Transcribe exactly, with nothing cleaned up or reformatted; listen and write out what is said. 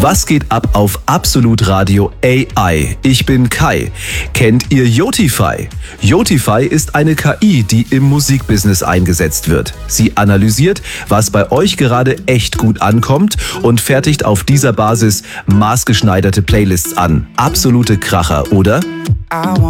Was geht ab auf Absolut Radio A I? Ich bin Kai. Kennt ihr Yotify? Yotify ist eine K I, die im Musikbusiness eingesetzt wird. Sie analysiert, was bei euch gerade echt gut ankommt und fertigt auf dieser Basis maßgeschneiderte Playlists an. Absolute Kracher, oder?